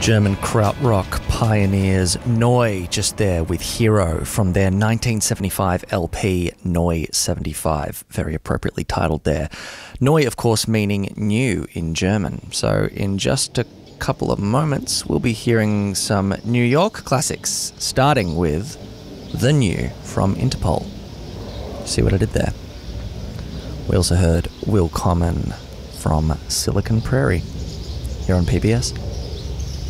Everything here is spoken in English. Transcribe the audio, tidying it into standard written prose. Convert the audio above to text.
German krautrock pioneers Neu, just there with Hero from their 1975 LP Neu 75, very appropriately titled there. Neu, of course, meaning new in German. So in just a couple of moments, we'll be hearing some New York classics, starting with The New from Interpol. See what I did there? We also heard Will Common from Silicon Prairie here on PBS.